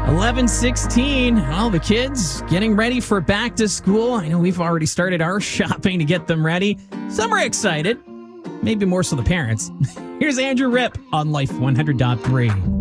11:16. All the kids getting ready for back to school. I know we've already started our shopping to get them ready. Some are excited. Maybe more so the parents. Here's Andrew Ripp on Life 100.3.